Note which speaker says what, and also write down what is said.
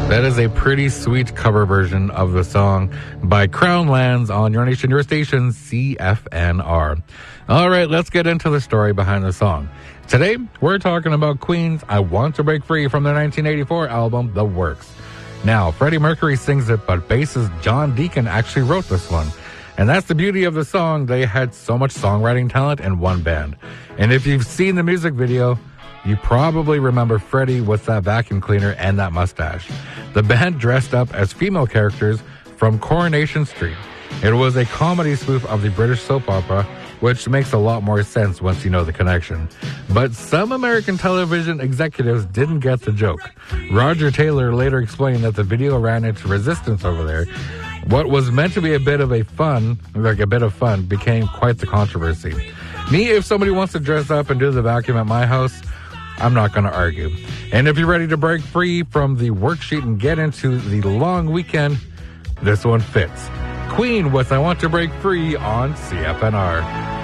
Speaker 1: That is a pretty sweet cover version of the song by Crown Lands on Your Nation, Your Station, CFNR. All right, let's get into the story behind the song. Today, we're talking about Queen's I Want to Break Free from their 1984 album, The Works. Now, Freddie Mercury sings it, but bassist John Deacon actually wrote this one. And that's the beauty of the song. They had so much songwriting talent in one band. And if you've seen the music video, you probably remember Freddie with that vacuum cleaner and that mustache. The band dressed up as female characters from Coronation Street. It was a comedy spoof of the British soap opera, which makes a lot more sense once you know the connection. But some American television executives didn't get the joke. Roger Taylor later explained that the video ran into resistance over there. What was meant to be a bit of fun, became quite the controversy. Me, if somebody wants to dress up and do the vacuum at my house, I'm not going to argue. And if you're ready to break free from the worksheet and get into the long weekend, this one fits. Queen with I Want to Break Free on CFNR.